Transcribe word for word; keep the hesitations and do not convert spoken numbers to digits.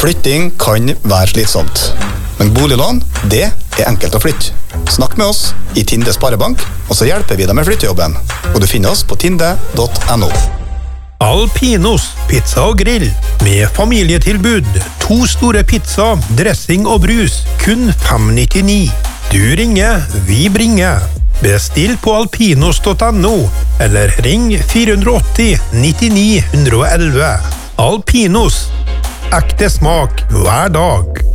Flytting kan være slitsomt, men boliglån, det er enkelt å flytte. Snakk med oss i Tinde Sparebank, og så hjelper vi deg med flyttejobben. Og du finner oss på tinde punktum no. Alpinos pizza og grill med familietilbud. To store pizza, dressing og brus, kun fem nittini. Du ringer, vi bringer. Bestill på alpinos punktum no eller ring fire åtti nittini ett ett ett. Alpinos. Ekte smak hver dag.